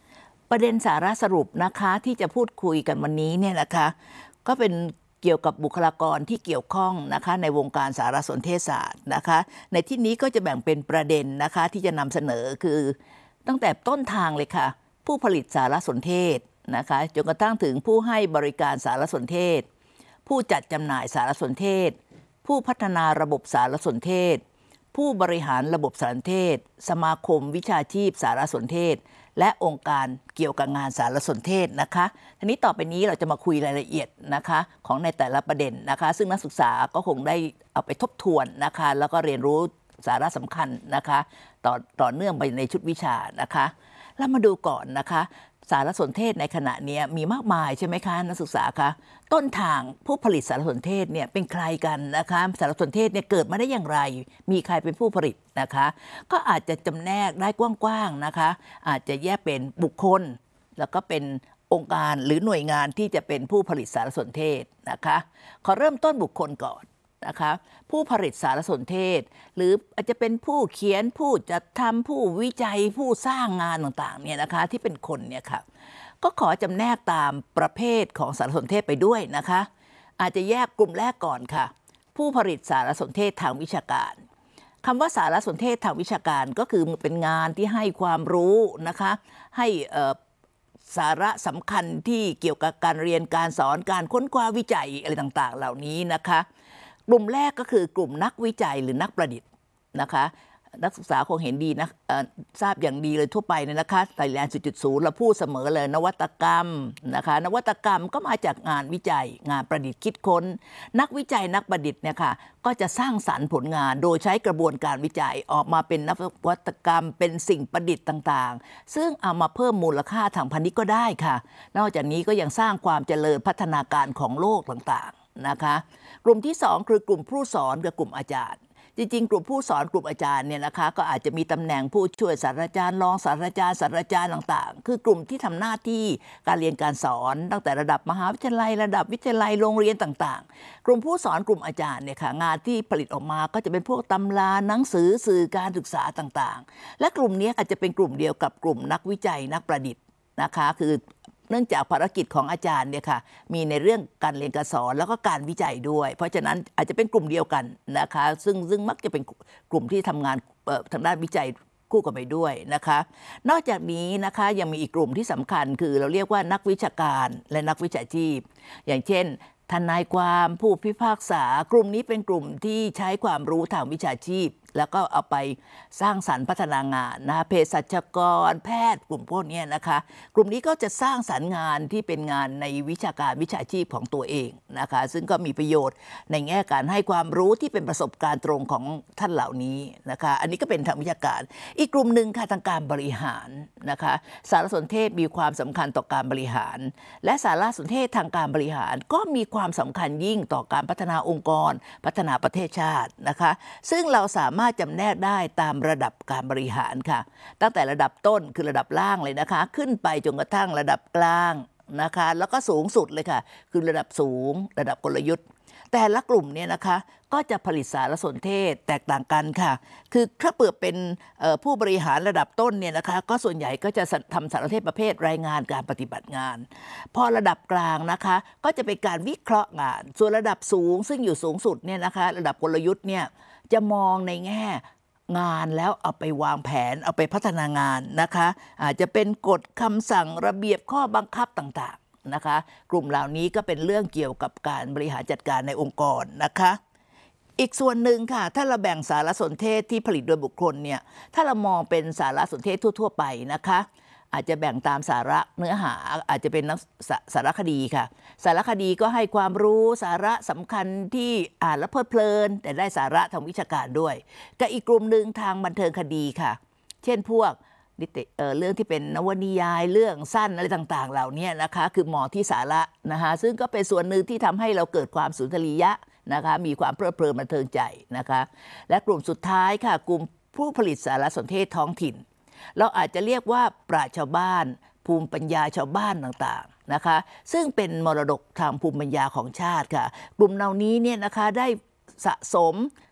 ประเด็นสาระสรุปนะคะที่จะพูดคุยกันวันนี้เนี่ยนะคะก็เป็นเกี่ยวกับบุคลากรที่เกี่ยวข้องนะคะในวงการสารสนเทศศาสตร์นะคะในที่นี้ก็จะแบ่งเป็นประเด็นนะคะที่จะนำเสนอคือตั้งแต่ต้นทางเลยค่ะผู้ผลิตสารสนเทศนะคะจนกระทั่งถึงผู้ให้บริการสารสนเทศผู้จัดจำหน่ายสารสนเทศผู้พัฒนาระบบสารสนเทศผู้บริหารระบบสารสนเทศสมาคมวิชาชีพสารสนเทศและองค์การเกี่ยวกับงานสารสนเทศนะคะทีนี้ต่อไปนี้เราจะมาคุยรายละเอียดนะคะของในแต่ละประเด็นนะคะซึ่งนักศึกษาก็คงได้เอาไปทบทวนนะคะแล้วก็เรียนรู้สาระสำคัญนะคะต่อเนื่องไปในชุดวิชานะคะเรามาดูก่อนนะคะสารสนเทศในขณะนี้มีมากมายใช่ไหมคะนักศึกษาคะต้นทางผู้ผลิตสารสนเทศเนี่ยเป็นใครกันนะคะสารสนเทศเนี่ยเกิดมาได้อย่างไรมีใครเป็นผู้ผลิตนะคะก็อาจจะจำแนกได้กว้างๆนะคะอาจจะแยกเป็นบุคคลแล้วก็เป็นองค์การหรือหน่วยงานที่จะเป็นผู้ผลิตสารสนเทศนะคะขอเริ่มต้นบุคคลก่อนนะคะผู้ผลิตสารสนเทศหรืออาจจะเป็นผู้เขียนผู้จัดทำผู้วิจัยผู้สร้างงานต่างๆเนี่ยนะคะที่เป็นคนเนี่ยค่ะก็ขอจำแนกตามประเภทของสารสนเทศไปด้วยนะคะอาจจะแยกกลุ่มแรกก่อนค่ะผู้ผลิตสารสนเทศทางวิชาการคำว่าสารสนเทศทางวิชาการก็คือเป็นงานที่ให้ความรู้นะคะให้สาระสำคัญที่เกี่ยวกับการเรียนการสอนการค้นคว้าวิจัยอะไรต่างๆเหล่านี้นะคะกลุ่มแรกก็คือกลุ่มนักวิจัยหรือนักประดิษฐ์นะคะนักศึกษาคงเห็นดีนะทราบอย่างดีเลยทั่วไปเนี่ยนะคะไทยแลนด์ 4.0 เราพูดเสมอเลยนวัตกรรมนะคะนวัตกรรมก็มาจากงานวิจัยงานประดิษฐ์คิดค้นนักวิจัยนักประดิษฐ์เนี่ยค่ะก็จะสร้างสรรค์ผลงานโดยใช้กระบวนการวิจัยออกมาเป็นนวัตกรรมเป็นสิ่งประดิษฐ์ต่างๆซึ่งเอามาเพิ่มมูลค่าทางพาณิชย์ก็ได้ค่ะนอกจากนี้ก็ยังสร้างความเจริญพัฒนาการของโลกต่างๆนะคะกลุ่มที่2คือกลุ่มผู้สอนกับกลุ่มอาจารย์จริงๆกลุ่มผู้สอนกลุ่มอาจารย์เนี่ยนะคะก็อาจจะมีตำแหน่งผู้ช่วยศาสตราจารย์รองศาสตราจารย์ศาสตราจารย์ต่างๆคือกลุ่มที่ทำหน้าที่การเรียนการสอนตั้งแต่ระดับมหาวิทยาลัยระดับวิทยาลัยโรงเรียนต่างๆกลุ่มผู้สอนกลุ่มอาจารย์เนี่ยค่ะงานที่ผลิตออกมาก็จะเป็นพวกตำราหนังสือสื่อการศึกษาต่างๆและกลุ่มนี้อาจจะเป็นกลุ่มเดียวกับกลุ่มนักวิจัยนักประดิษฐ์นะคะคือเนื่องจากภารกิจของอาจารย์เนี่ยค่ะมีในเรื่องการเรียนการสอนแล้วก็การวิจัยด้วยเพราะฉะนั้นอาจจะเป็นกลุ่มเดียวกันนะคะซึ่งมักจะเป็นกลุ่มที่ทำงานทางด้านวิจัยคู่กันไปด้วยนะคะนอกจากนี้นะคะยังมีอีกกลุ่มที่สำคัญคือเราเรียกว่านักวิชาการและนักวิชาชีพอย่างเช่นทนายความผู้พิพากษากลุ่มนี้เป็นกลุ่มที่ใช้ความรู้ทางวิชาชีพแล้วก็เอาไปสร้างสรรค์พัฒนางานนะเภสัชกรแพทย์กลุ่มพวกนี้นะคะกลุ่มนี้ก็จะสร้างสรรค์งานที่เป็นงานในวิชาการวิชาชีพของตัวเองนะคะซึ่งก็มีประโยชน์ในแง่การให้ความรู้ที่เป็นประสบการณ์ตรงของท่านเหล่านี้นะคะอันนี้ก็เป็นทางวิชาการอีกกลุ่มหนึ่งค่ะทางการบริหารนะคะสารสนเทศมีความสำคัญต่อการบริหารและสารสนเทศทางการบริหารก็มีความสำคัญยิ่งต่อการพัฒนาองค์กรพัฒนาประเทศชาตินะคะซึ่งเราสามารถจำแนกได้ตามระดับการบริหารค่ะตั้งแต่ระดับต้นคือระดับล่างเลยนะคะขึ้นไปจนกระทั่งระดับกลางนะคะแล้วก็สูงสุดเลยค่ะคือระดับสูงระดับกลยุทธ์แต่ละกลุ่มเนี่ยนะคะก็จะผลิตสารสนเทศแตกต่างกันค่ะคือถ้าเปิดเป็นผู้บริหารระดับต้นเนี่ยนะคะก็ส่วนใหญ่ก็จะทำสารสนเทศประเภทรายงานการปฏิบัติงานพอระดับกลางนะคะก็จะเป็นการวิเคราะห์งานส่วนระดับสูงซึ่งอยู่สูงสุดเนี่ยนะคะระดับกลยุทธ์เนี่ยจะมองในแง่งานแล้วเอาไปวางแผนเอาไปพัฒนางานนะคะอาจจะเป็นกฎคำสั่งระเบียบข้อบังคับต่างๆนะคะกลุ่มเหล่านี้ก็เป็นเรื่องเกี่ยวกับการบริหารจัดการในองค์กรนะคะอีกส่วนหนึ่งค่ะถ้าเราแบ่งสารสนเทศที่ผลิตโดยบุคคลเนี่ยถ้าเรามองเป็นสารสนเทศทั่วๆไปนะคะอาจจะแบ่งตามสาระเนื้อหาอาจจะเป็นสารคดีค่ะสารคดีก็ให้ความรู้สาระสำคัญที่อ่านแล้วเพลิดเพลินแต่ได้สาระทางวิชาการด้วยกับอีกกลุ่มหนึ่งทางบันเทิงคดีค่ะเช่นพวกเรื่องที่เป็นนวนิยายเรื่องสั้นอะไรต่างๆเหล่านี้นะคะคือหมอที่สาระนะคะซึ่งก็เป็นส่วนหนึ่งที่ทำให้เราเกิดความสุนทรียะนะคะมีความเพลิดเพลินบันเทิงใจนะคะและกลุ่มสุดท้ายค่ะกลุ่มผู้ผลิตสารสนเทศท้องถิ่นเราอาจจะเรียกว่าปราชญ์ชาวบ้านภูมิปัญญาชาวบ้านต่างๆนะคะซึ่งเป็นมรดกทางภูมิปัญญาของชาติค่ะกลุ่มเหล่านี้เนี่ยนะคะได้สะสม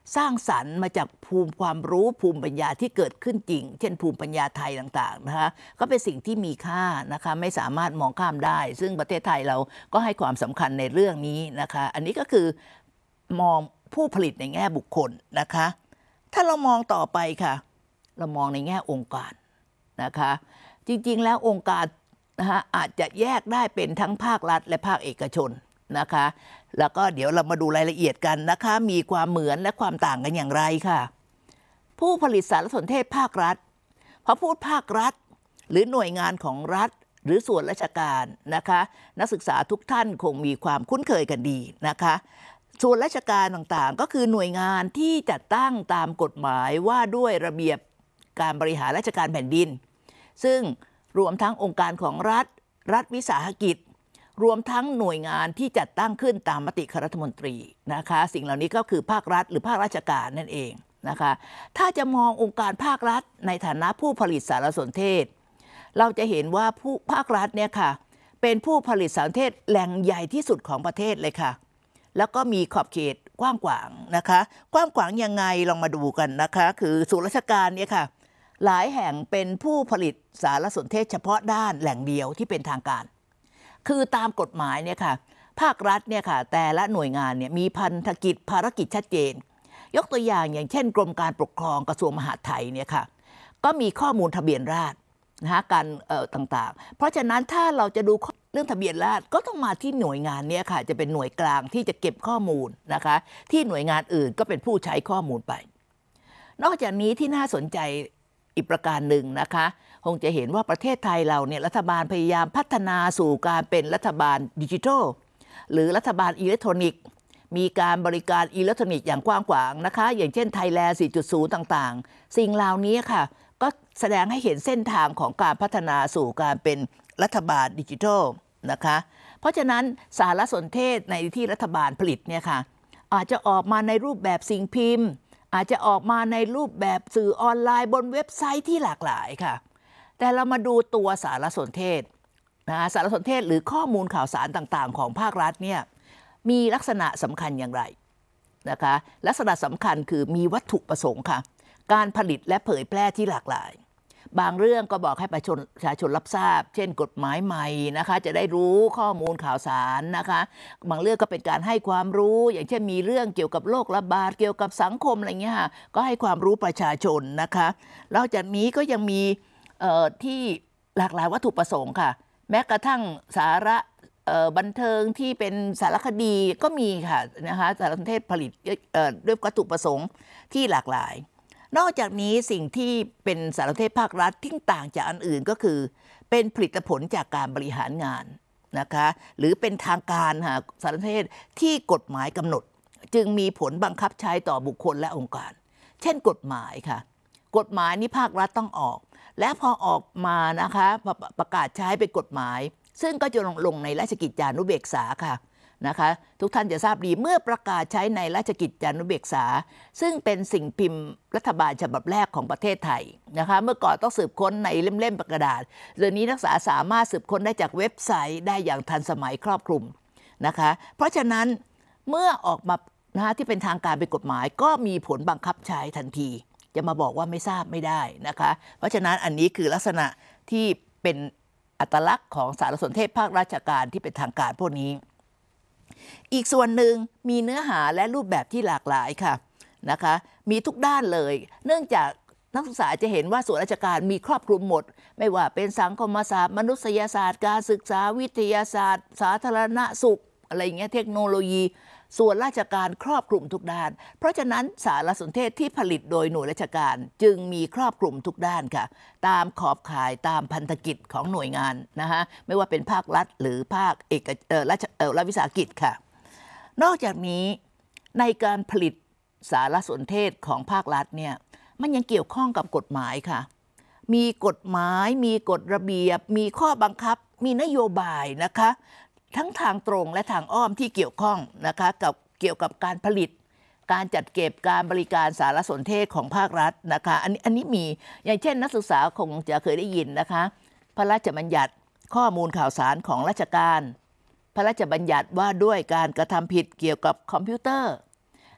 สร้างสรรค์มาจากภูมิความรู้ภูมิปัญญาที่เกิดขึ้นจริงเช่นภูมิปัญญาไทยต่างๆนะคะก็เป็นสิ่งที่มีค่านะคะไม่สามารถมองข้ามได้ซึ่งประเทศไทยเราก็ให้ความสำคัญในเรื่องนี้นะคะอันนี้ก็คือมองผู้ผลิตในแง่บุคคลนะคะถ้าเรามองต่อไปค่ะเรามองในแง่องค์การนะคะจริงๆแล้วองค์การนะคะอาจจะแยกได้เป็นทั้งภาครัฐและภาคเอกชนนะคะแล้วก็เดี๋ยวเรามาดูรายละเอียดกันนะคะมีความเหมือนและความต่างกันอย่างไรค่ะผู้ผลิตสารสนเทศภาครัฐพอพูดภาครัฐหรือหน่วยงานของรัฐหรือส่วนราชการนะคะนักศึกษาทุกท่านคงมีความคุ้นเคยกันดีนะคะส่วนราชการต่างๆก็คือหน่วยงานที่จัดตั้งตามกฎหมายว่าด้วยระเบียบการบริหารราชการแผ่นดินซึ่งรวมทั้งองค์การของรัฐรัฐวิสาหกิจรวมทั้งหน่วยงานที่จัดตั้งขึ้นตามมติคณะรัฐมนตรีนะคะสิ่งเหล่านี้ก็คือภาครัฐหรือภาคราชการนั่นเองนะคะถ้าจะมององค์การภาครัฐในฐานะผู้ผลิตสารสนเทศเราจะเห็นว่าผู้ภาครัฐเนี่ยค่ะเป็นผู้ผลิตสารสนเทศแหล่งใหญ่ที่สุดของประเทศเลยค่ะแล้วก็มีขอบเขตกว้างขวางนะคะกว้างขวางยังไงลองมาดูกันนะคะคือส่วนราชการเนี่ยค่ะหลายแห่งเป็นผู้ผลิตสารสนเทศเฉพาะด้านแหล่งเดียวที่เป็นทางการคือตามกฎหมายเนี่ยค่ะภาครัฐเนี่ยค่ะแต่ละหน่วยงานเนี่ยมีพันธกิจภารกิจชัดเจนยกตัวอย่างเช่นกรมการปกครองกระทรวงมหาดไทยเนี่ยค่ะก็มีข้อมูลทะเบียนราษฎรนะคะการต่างๆเพราะฉะนั้นถ้าเราจะดูเรื่องทะเบียนราษฎรก็ต้องมาที่หน่วยงานนี้ค่ะจะเป็นหน่วยกลางที่จะเก็บข้อมูลนะคะที่หน่วยงานอื่นก็เป็นผู้ใช้ข้อมูลไปนอกจากนี้ที่น่าสนใจอีกประการหนึ่งนะคะคงจะเห็นว่าประเทศไทยเราเนี่ยรัฐบาลพยายามพัฒนาสู่การเป็นรัฐบาลดิจิทัลหรือรัฐบาลอิเล็กทรอนิกส์มีการบริการอิเล็กทรอนิกส์อย่างกว้างขวางนะคะอย่างเช่นไทยแลนด์ 4.0 ต่างๆสิ่งเหล่านี้ค่ะก็แสดงให้เห็นเส้นทางของการพัฒนาสู่การเป็นรัฐบาลดิจิทัลนะคะเพราะฉะนั้นสารสนเทศในที่รัฐบาลผลิตเนี่ยค่ะอาจจะออกมาในรูปแบบสิ่งพิมพ์อาจจะออกมาในรูปแบบสื่อออนไลน์บนเว็บไซต์ที่หลากหลายค่ะแต่เรามาดูตัวสารสนเทศนะสารสนเทศหรือข้อมูลข่าวสารต่างๆของภาครัฐเนี่ยมีลักษณะสำคัญอย่างไรนะคะลักษณะสำคัญคือมีวัตถุประสงค์ค่ะการผลิตและเผยแพร่ที่หลากหลายบางเรื่องก็บอกให้ประชาชนรับทราบเช่นกฎหมายใหม่นะคะจะได้รู้ข้อมูลข่าวสารนะคะบางเรื่องก็เป็นการให้ความรู้อย่างเช่นมีเรื่องเกี่ยวกับโรคระบาดเกี่ยวกับสังคมอะไรเงี้ยค่ะก็ให้ความรู้ประชาชนนะคะนอกจากนี้ก็ยังมีที่หลากหลายวัตถุประสงค์ค่ะแม้กระทั่งสาระบันเทิงที่เป็นสารคดีก็มีค่ะนะคะสารสนเทศผลิตด้วยวัตถุประสงค์ที่หลากหลายนอกจากนี้สิ่งที่เป็นสารสนเทศภาครัฐที่ต่างจากอันอื่นก็คือเป็นผลิตผลจากการบริหารงานนะคะหรือเป็นทางการค่ะสารสนเทศที่กฎหมายกำหนดจึงมีผลบังคับใช้ต่อบุคคลและองค์การเช่นกฎหมายค่ะกฎหมายนี้ภาครัฐต้องออกและพอออกมานะคะประกาศใช้เป็นกฎหมายซึ่งก็จะลงในราชกิจจานุเบกษาค่ะนะคะทุกท่านจะทราบดีเมื่อประกาศใช้ในราชกิจจานุเบกษาซึ่งเป็นสิ่งพิมพ์รัฐบาลฉบับแรกของประเทศไทยนะคะเมื่อก่อนต้องสืบค้นในเล่มกระดาษเดี๋ยวนี้นักศึกษาสามารถสืบค้นได้จากเว็บไซต์ได้อย่างทันสมัยครอบคลุมนะคะเพราะฉะนั้นเมื่อออกมานะคะที่เป็นทางการเป็นกฎหมายก็มีผลบังคับใช้ทันทีจะมาบอกว่าไม่ทราบไม่ได้นะคะเพราะฉะนั้นอันนี้คือลักษณะที่เป็นอัตลักษณ์ของสารสนเทศภาคราชการที่เป็นทางการพวกนี้อีกส่วนหนึ่งมีเนื้อหาและรูปแบบที่หลากหลายค่ะนะคะมีทุกด้านเลยเนื่องจากนักศึกษาจะเห็นว่าส่วนราชการมีครอบคลุมหมดไม่ว่าเป็นสังคมศาสตร์มนุษยศาสตร์การศึกษาวิทยาศาสตร์สาธารณสุขอะไรอย่างเงี้ยเทคโนโลยีส่วนราชการครอบคลุมทุกด้านเพราะฉะนั้นสารสนเทศที่ผลิตโดยหน่วยราชการจึงมีครอบคลุมทุกด้านค่ะตามขอบข่ายตามพันธกิจของหน่วยงานนะคะไม่ว่าเป็นภาครัฐหรือภาครัฐวิสาหกิจค่ะนอกจากนี้ในการผลิตสารสนเทศของภาครัฐเนี่ยมันยังเกี่ยวข้องกับกฎหมายค่ะมีกฎหมายมีกฎระเบียบมีข้อบังคับมีนโยบายนะคะทั้งทางตรงและทางอ้อมที่เกี่ยวข้องนะคะเกี่ยวกับการผลิตการจัดเก็บการบริการสารสนเทศของภาครัฐนะคะอันนี้มีอย่างเช่นนักศึกษาคงจะเคยได้ยินนะคะพระราชบัญญัติข้อมูลข่าวสารของราชการพระราชบัญญัติว่าด้วยการกระทำผิดเกี่ยวกับคอมพิวเตอร์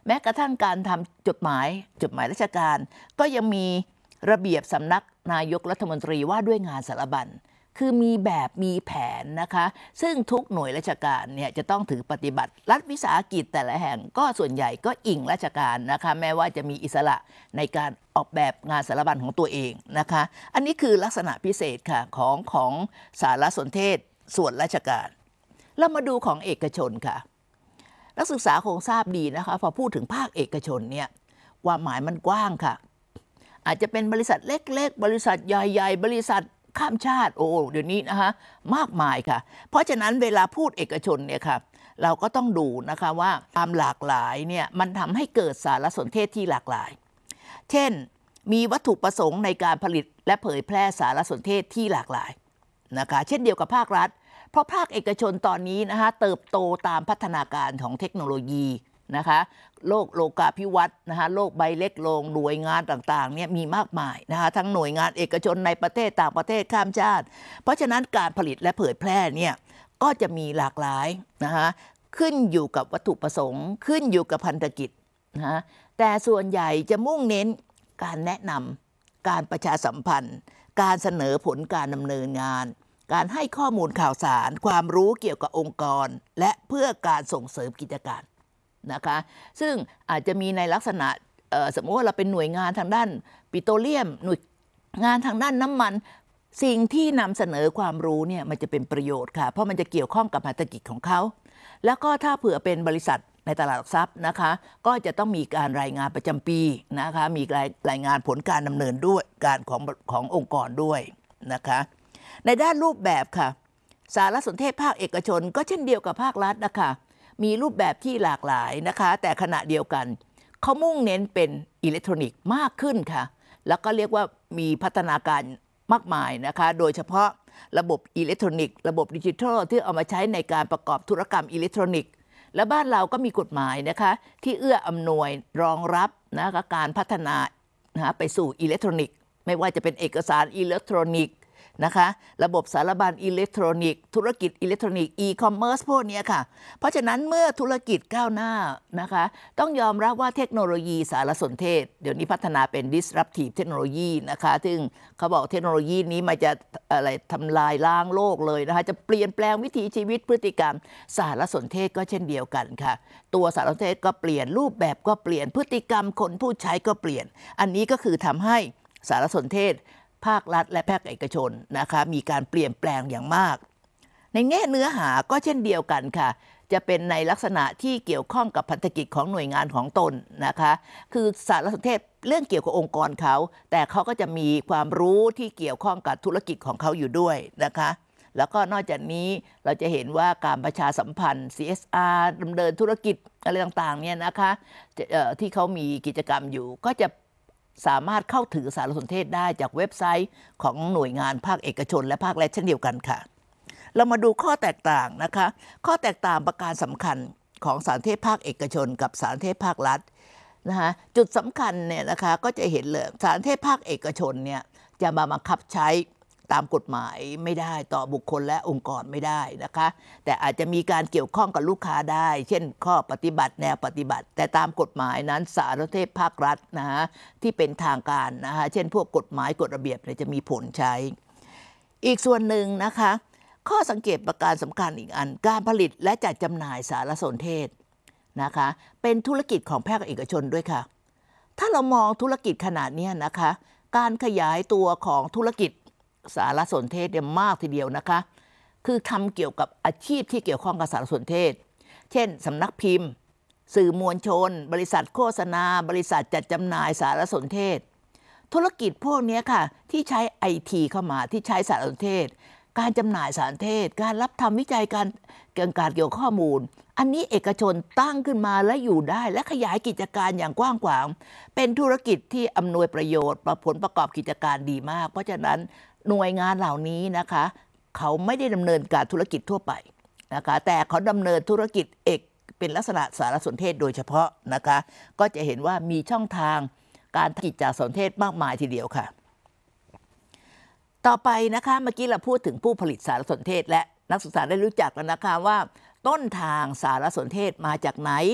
แม้กระทั่งการทำจดหมายราชการก็ยังมีระเบียบสำนักนายกรัฐมนตรีว่าด้วยงานสารบัญคือมีแบบมีแผนนะคะซึ่งทุกหน่วยราชการเนี่ยจะต้องถือปฏิบัติรัฐวิสาหกิจแต่ละแห่งก็ส่วนใหญ่ก็อิงราชการนะคะแม้ว่าจะมีอิสระในการออกแบบงานสารบัญของตัวเองนะคะอันนี้คือลักษณะพิเศษค่ะของสารสนเทศส่วนราชการเรามาดูของเอกชนค่ะนักศึกษาคงทราบดีนะคะพอพูดถึงภาคเอกชนเนี่ยความหมายมันกว้างค่ะอาจจะเป็นบริษัทเล็กๆบริษัทใหญ่ๆบริษัทข้ามชาติเดี๋ยวนี้นะคะมากมายค่ะเพราะฉะนั้นเวลาพูดเอกชนเนี่ยค่ะเราก็ต้องดูนะคะว่าความหลากหลายเนี่ยมันทำให้เกิดสารสนเทศที่หลากหลายเช่นมีวัตถุประสงค์ในการผลิตและเผยแพร่สารสนเทศที่หลากหลายนะคะเช่นเดียวกับภาครัฐเพราะภาคเอกชนตอนนี้นะคะเติบโตตามพัฒนาการของเทคโนโลยีนะคะโลกโลกาภิวัตน์นะคะโลกใบเล็กลงหน่วยงานต่างๆเนี่ยมีมากมายนะคะทั้งหน่วยงานเอกชนในประเทศต่างประเทศข้ามชาติเพราะฉะนั้นการผลิตและเผยแพร่เนี่ยก็จะมีหลากหลายนะคะขึ้นอยู่กับวัตถุประสงค์ขึ้นอยู่กับพันธกิจนะแต่ส่วนใหญ่จะมุ่งเน้นการแนะนำการประชาสัมพันธ์การเสนอผลการดำเนินงานการให้ข้อมูลข่าวสารความรู้เกี่ยวกับองค์กรและเพื่อการส่งเสริมกิจการนะคะซึ่งอาจจะมีในลักษณะสมมติว่าเราเป็นหน่วยงานทางด้านปิโตรเลียมหน่วยงานทางด้านน้ำมันสิ่งที่นำเสนอความรู้เนี่ยมันจะเป็นประโยชน์ค่ะเพราะมันจะเกี่ยวข้องกับภารกิจของเขาแล้วก็ถ้าเผื่อเป็นบริษัทในตลาดหลักทรัพย์นะคะก็จะต้องมีการรายงานประจำปีนะคะมีรายงานผลการดำเนินด้วยการขององค์กรด้วยนะคะในด้านรูปแบบค่ะสารสนเทศภาคเอกชนก็เช่นเดียวกับภาครัฐนะคะมีรูปแบบที่หลากหลายนะคะแต่ขณะเดียวกันเขามุ่งเน้นเป็นอิเล็กทรอนิกส์มากขึ้นค่ะแล้วก็เรียกว่ามีพัฒนาการมากมายนะคะโดยเฉพาะระบบอิเล็กทรอนิกส์ระบบดิจิทัลที่เอามาใช้ในการประกอบธุรกรรมอิเล็กทรอนิกส์และบ้านเราก็มีกฎหมายนะคะที่เอื้ออำนวยรองรับนะคะการพัฒนาไปสู่อิเล็กทรอนิกส์ไม่ว่าจะเป็นเอกสารอิเล็กทรอนิกส์นะคะระบบสารบัญอิเล็กทรอนิกส์ธุรกิจอิเล็กทรอนิกส์อีคอมเมิร์ซพวกนี้ค่ะเพราะฉะนั้นเมื่อธุรกิจก้าวหน้านะคะต้องยอมรับว่าเทคโนโลยีสารสนเทศเดี๋ยวนี้พัฒนาเป็น disruptive เทคโนโลยีนะคะซึ่งเขาบอกเทคโนโลยีนี้มันจะอะไรทำลายล้างโลกเลยนะคะจะเปลี่ยนแปลงวิถีชีวิตพฤติกรรมสารสนเทศก็เช่นเดียวกันค่ะตัวสารสนเทศก็เปลี่ยนรูปแบบก็เปลี่ยนพฤติกรรมคนผู้ใช้ก็เปลี่ยนอันนี้ก็คือทำให้สารสนเทศภาครัฐและภาคเอกชนนะคะมีการเปลี่ยนแปลงอย่างมากในแง่เนื้อหาก็เช่นเดียวกันค่ะจะเป็นในลักษณะที่เกี่ยวข้องกับพันธกิจของหน่วยงานของตนนะคะคือสารสนเทศเรื่องเกี่ยวกับองค์กรเขาแต่เขาก็จะมีความรู้ที่เกี่ยวข้องกับธุรกิจของเขาอยู่ด้วยนะคะแล้วก็นอกจากนี้เราจะเห็นว่าการประชาสัมพันธ์ CSR ดำเนินธุรกิจอะไรต่างๆเนี่ยนะคะที่เขามีกิจกรรมอยู่ก็จะสามารถเข้าถึงสารสนเทศได้จากเว็บไซต์ของหน่วยงานภาคเอกชนและภาครัฐเช่นเดียวกันค่ะเรามาดูข้อแตกต่างนะคะข้อแตกต่างประการสำคัญของสารสนเทศภาคเอกชนกับสารสนเทศภาครัฐนะคะจุดสำคัญเนี่ยนะคะก็จะเห็นเลยสารสนเทศภาคเอกชนเนี่ยจะมาบังคับใช้ตามกฎหมายไม่ได้ต่อบุคคลและองค์กรไม่ได้นะคะแต่อาจจะมีการเกี่ยวข้องกับลูกค้าได้เช่นข้อปฏิบัติแนวปฏิบัติแต่ตามกฎหมายนั้นสารสนเทศภาครัฐนะฮะที่เป็นทางการนะคะเช่นพวกกฎหมายกฎระเบียบเนี่ยจะมีผลใช้อีกส่วนหนึ่งนะคะข้อสังเกตประการสำคัญอีกอันการผลิตและจัดจำหน่ายสารสนเทศนะคะเป็นธุรกิจของภาคเอกชนด้วยค่ะถ้าเรามองธุรกิจขนาดนี้นะคะการขยายตัวของธุรกิจสารสนเทศเนี่ยมากทีเดียวนะคะคือทำเกี่ยวกับอาชีพที่เกี่ยวข้องกับสารสนเทศเช่นสำนักพิมพ์สื่อมวลชนบริษัทโฆษณาบริษัทจัดจำหน่ายสารสนเทศธุรกิจพวกนี้ค่ะที่ใช้ IT เข้ามาที่ใช้สารสนเทศการจำหน่ายสารสนเทศการรับทำวิจัยการเกี่ยวข้อมูลอันนี้เอกชนตั้งขึ้นมาและอยู่ได้และขยายกิจการอย่างกว้างขวางเป็นธุรกิจที่อำนวยประโยชน์ผลประกอบกิจการดีมากเพราะฉะนั้นหน่วยงานเหล่านี้นะคะเขาไม่ได้ดำเนินการธุรกิจทั่วไปนะคะแต่เขาดำเนินธุรกิจเป็นลักษณะสารสนเทศโดยเฉพาะนะคะก็จะเห็นว่ามีช่องทางการกิจจากสนเทศมากมายทีเดียวค่ะต่อไปนะคะเมื่อกี้เราพูดถึงผู้ผลิตสารสนเทศและนักศึกษาได้รู้จักแล้วนะคะว่าต้นทางสารสนเทศมาจากไหน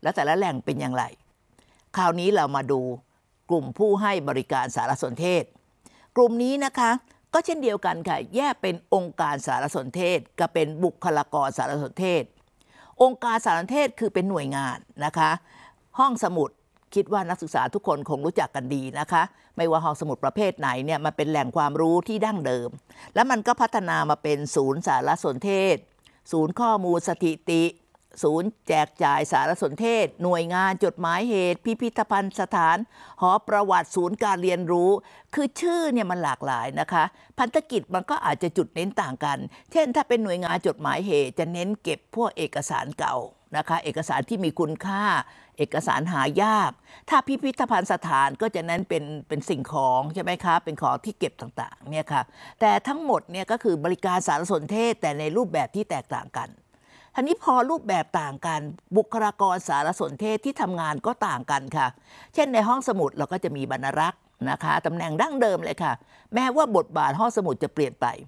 และแต่ละแหล่งเป็นอย่างไรคราวนี้เรามาดูกลุ่มผู้ให้บริการสารสนเทศกลุ่มนี้นะคะก็เช่นเดียวกันค่ะแยกเป็นองค์การสารสนเทศกับเป็นบุคลากรสารสนเทศองค์การสารสนเทศคือเป็นหน่วยงานนะคะห้องสมุดคิดว่านักศึกษาทุกคนคงรู้จักกันดีนะคะไม่ว่าห้องสมุดประเภทไหนเนี่ยมันเป็นแหล่งความรู้ที่ดั้งเดิมแล้วมันก็พัฒนามาเป็นศูนย์สารสนเทศศูนย์ข้อมูลสถิติศูนย์แจกจ่ายสารสนเทศหน่วยงานจดหมายเหตุพิพิธภัณฑ์สถานหอประวัติศูนย์การเรียนรู้คือชื่อเนี่ยมันหลากหลายนะคะพันธกิจมันก็อาจจะจุดเน้นต่างกันเช่นถ้าเป็นหน่วยงานจดหมายเหตุจะเน้นเก็บพวกเอกสารเก่านะคะเอกสารที่มีคุณค่าเอกสารหายากถ้าพิพิธภัณฑ์สถานก็จะเน้นเป็นสิ่งของใช่ไหมคะเป็นของที่เก็บต่างๆเนี่ยค่ะแต่ทั้งหมดเนี่ยก็คือบริการสารสนเทศแต่ในรูปแบบที่แตกต่างกันทีนี้พอรูปแบบต่างกันบุคลากรสารสนเทศที่ทำงานก็ต่างกันค่ะเช่นในห้องสมุดเราก็จะมีบรรณารักษ์นะคะตำแหน่งดั้งเดิมเลยค่ะแม้ว่าบทบาทห้องสมุดจะเปลี่ยนไป